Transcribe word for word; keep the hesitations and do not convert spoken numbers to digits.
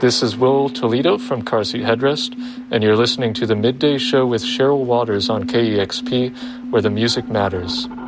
This is Will Toledo from Car Seat Headrest, and you're listening to the Midday Show with Cheryl Waters on K E X P, where the music matters.